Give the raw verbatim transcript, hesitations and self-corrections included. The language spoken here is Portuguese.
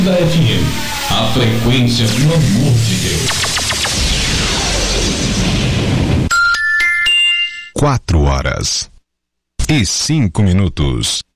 Da F M, a frequência do amor de Deus. Quatro horas e cinco minutos.